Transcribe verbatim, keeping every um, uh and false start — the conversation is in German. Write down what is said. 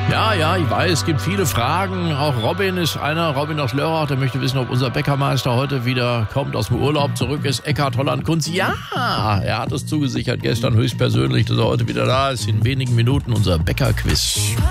Ja, ja, ich weiß, es gibt viele Fragen. Auch Robin ist einer, Robin aus Lörrach, der möchte wissen, ob unser Bäckermeister heute wieder kommt, aus dem Urlaub zurück ist. Eckhard Holland-Kunz, ja, er hat es zugesichert gestern höchstpersönlich, dass er heute wieder da ist. In wenigen Minuten unser Bäckerquiz.